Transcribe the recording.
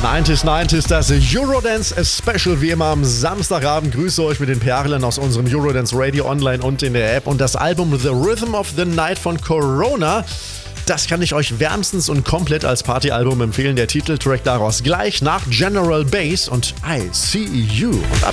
90s, das Eurodance Special, wie immer am Samstagabend. Grüße euch mit den Perlen aus unserem Eurodance Radio Online und in der App. Und das Album The Rhythm of the Night von Corona, das kann ich euch wärmstens und komplett als Partyalbum empfehlen. Der Titeltrack daraus gleich nach General Bass und I See You. Und ab